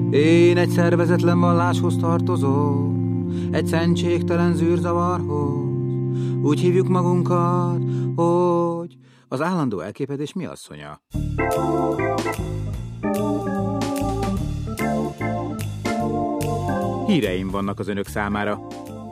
Én egy szervezetlen valláshoz tartozom, egy szentségtelen zűrzavarhoz. Úgy hívjuk magunkat, hogy az állandó elképedés mi asszonya. Híreim vannak az önök számára.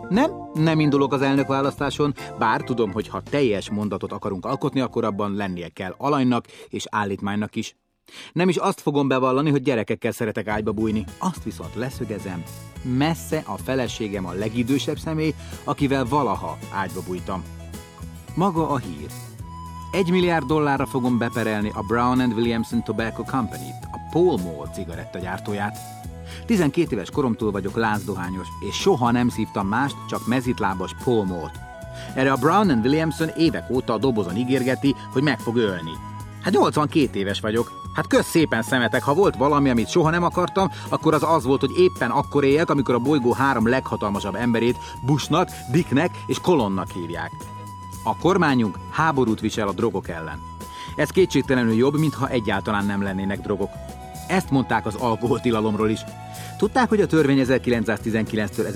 Nem indulok az elnökválasztáson, bár tudom, hogy ha teljes mondatot akarunk alkotni, akkor abban lennie kell alanynak és állítmánynak is. Nem is azt fogom bevallani, hogy gyerekekkel szeretek ágyba bújni. Azt viszont leszögezem, messze a feleségem a legidősebb személy, akivel valaha ágyba bújtam. Maga a hír. $1 milliárd fogom beperelni a Brown and Williamson Tobacco Company-t, a Pall Mall cigarettagyártóját. 12 éves koromtól vagyok láncdohányos, és soha nem szívtam mást, csak mezitlábas Pall Mall-t. Erre a Brown and Williamson évek óta a dobozon ígérgeti, hogy meg fog ölni. Hát 82 éves vagyok. Hát kösz szépen szemetek, ha volt valami, amit soha nem akartam, akkor az volt, hogy éppen akkor éljek, amikor a bolygó 3 leghatalmasabb emberét Bushnak, Dicknek és Colonnak hívják. A kormányunk háborút visel a drogok ellen. Ez kétségtelenül jobb, mintha egyáltalán nem lennének drogok. Ezt mondták az alkoholtilalomról is. Tudták, hogy a törvény 1919-től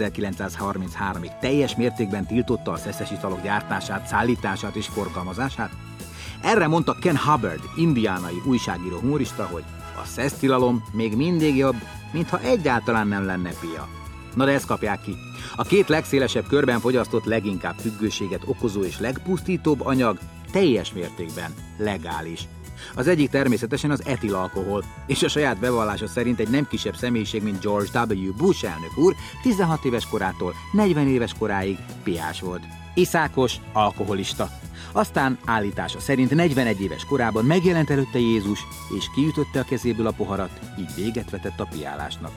1933-ig teljes mértékben tiltotta a szeszes italok gyártását, szállítását és forgalmazását? Erre mondta Ken Hubbard, indiánai újságíró humorista, hogy a szesztilalom még mindig jobb, mintha egyáltalán nem lenne pia. Na de ezt kapják ki. A 2 legszélesebb körben fogyasztott leginkább függőséget okozó és legpusztítóbb anyag teljes mértékben legális. Az egyik természetesen az etilalkohol, és a saját bevallása szerint egy nem kisebb személyiség, mint George W. Bush elnök úr 16 éves korától 40 éves koráig piás volt. Iszákos, alkoholista. Aztán állítása szerint 41 éves korában megjelent előtte Jézus, és kiütötte a kezéből a poharat, így véget vetett a piálásnak.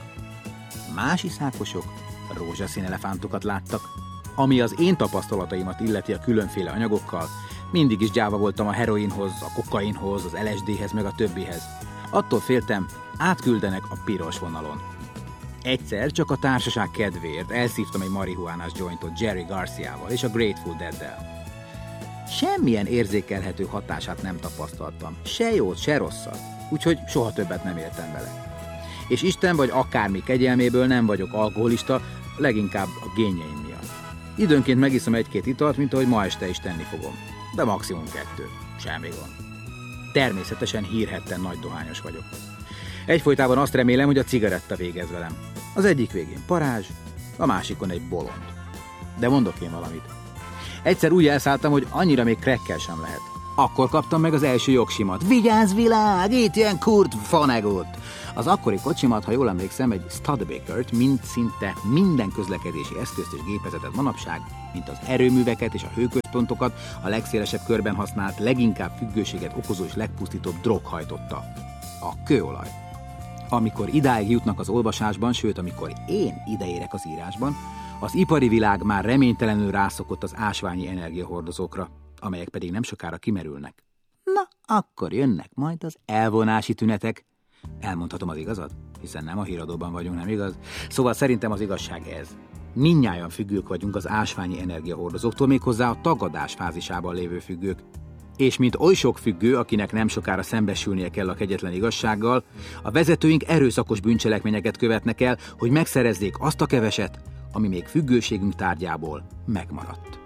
Más iszákosok rózsaszín elefántokat láttak. Ami az én tapasztalataimat illeti a különféle anyagokkal, mindig is gyáva voltam a heroinhoz, a kokainhoz, az LSD-hez, meg a többihez. Attól féltem, átküldenek a piros vonalon. Egyszer csak a társaság kedvéért elszívtam egy marihuánás jointot Jerry Garciával és a Grateful Deaddel. Semmilyen érzékelhető hatását nem tapasztaltam, se jót, se rosszat, úgyhogy soha többet nem éltem vele. És Isten vagy akármi kegyelméből nem vagyok alkoholista, leginkább a génjeim miatt. Időnként megiszom 1-2 italt, mint ahogy ma este is tenni fogom, de maximum 2, semmi gond. Természetesen hírhedten nagy dohányos vagyok. Egyfolytában azt remélem, hogy a cigaretta végez velem. Az egyik végén parázs, a másikon egy bolond. De mondok én valamit. Egyszer úgy elszálltam, hogy annyira még crackkel sem lehet. Akkor kaptam meg az első jogsimat. Vigyázz világ, itt ilyen Kurt Vonnegut! Az akkori kocsimat, ha jól emlékszem, egy Studebakert, mint szinte minden közlekedési eszközt és gépezetet manapság, mint az erőműveket és a hőközpontokat, a legszélesebb körben használt, leginkább függőséget okozó és legpusztítóbb drog hajtotta. A kőolaj. Amikor idáig jutnak az olvasásban, sőt, amikor én ideérek az írásban, az ipari világ már reménytelenül rászokott az ásványi energiahordozókra, amelyek pedig nem sokára kimerülnek. Na, akkor jönnek majd az elvonási tünetek. Elmondhatom az igazat? Hiszen nem a híradóban vagyunk, nem igaz? Szóval szerintem az igazság ez. Mindnyájan függők vagyunk az ásványi energiahordozóktól, méghozzá a tagadás fázisában lévő függők. És mint oly sok függő, akinek nem sokára szembesülnie kell a kegyetlen igazsággal, a vezetőink erőszakos bűncselekményeket követnek el, hogy megszerezzék azt a keveset, ami még függőségünk tárgyából megmaradt.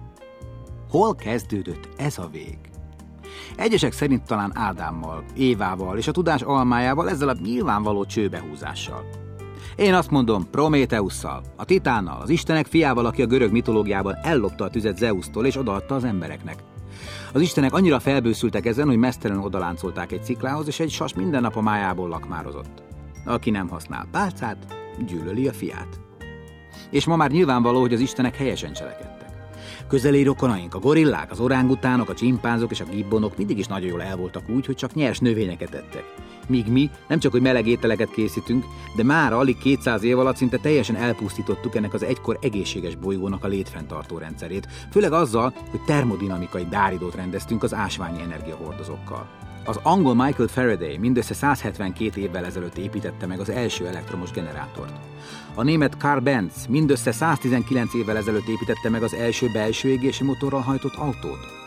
Hol kezdődött ez a vég? Egyesek szerint talán Ádámmal, Évával és a tudás almájával, ezzel a nyilvánvaló csőbehúzással. Én azt mondom, Prométheusszal, a Titánnal, az istenek fiával, aki a görög mitológiában ellopta a tüzet Zeusztól és odaadta az embereknek. Az istenek annyira felbőszültek ezen, hogy meztelenül odaláncolták egy sziklához, és egy sas minden nap a májából lakmározott. Aki nem használ pálcát, gyűlöli a fiát. És ma már nyilvánvaló, hogy az istenek helyesen cselekedtek. Közeli rokonaink, a gorillák, az orángutánok, a csimpánzok és a gibbonok mindig is nagyon jól el voltak úgy, hogy csak nyers növényeket ettek. Míg mi nem csak, hogy meleg ételeket készítünk, de már alig 200 év alatt szinte teljesen elpusztítottuk ennek az egykor egészséges bolygónak a létfenntartó rendszerét, főleg azzal, hogy termodinamikai dáridót rendeztünk az ásványi energiahordozókkal. Az angol Michael Faraday mindössze 172 évvel ezelőtt építette meg az első elektromos generátort. A német Karl Benz mindössze 119 évvel ezelőtt építette meg az első belső égési motorral hajtott autót.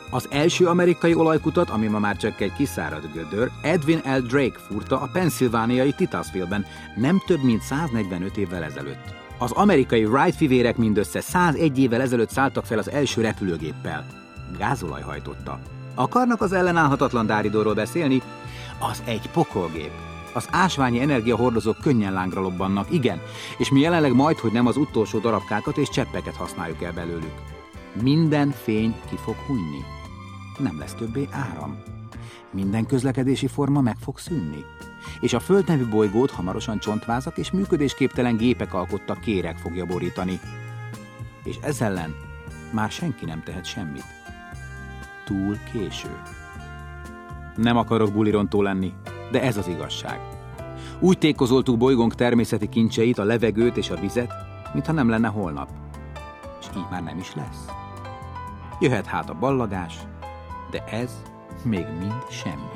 Az első amerikai olajkutat, ami ma már csak egy kiszáradt gödör, Edwin L. Drake fúrta a pennsylvániai Titusville-ben nem több mint 145 évvel ezelőtt. Az amerikai Wright fivérek mindössze 101 évvel ezelőtt szálltak fel az első repülőgéppel. Gázolaj hajtotta. Akarnak az ellenállhatatlan dáridóról beszélni? Az egy pokolgép. Az ásványi energiahordozók könnyen lángra lobbannak, igen, és mi jelenleg majdhogy nem az utolsó darabkákat és cseppeket használjuk el belőlük. Minden fény ki fog hunyni. Nem lesz többé áram. Minden közlekedési forma meg fog szűnni. És a Föld nevű bolygót hamarosan csontvázak és működésképtelen gépek alkotta kéreg fogja borítani. És ez ellen már senki nem tehet semmit. Túl késő. Nem akarok bulirontó lenni, de ez az igazság. Úgy tékozoltuk bolygónk természeti kincseit, a levegőt és a vizet, mintha nem lenne holnap. És így már nem is lesz. Jöhet hát a ballagás, de ez még mind semmi.